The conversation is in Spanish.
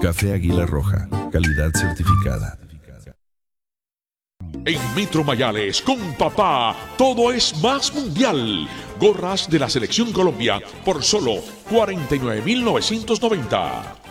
Café Águila Roja, calidad certificada. En Metro Mayales, con papá, todo es más mundial. Gorras de la Selección Colombia por solo $49,990.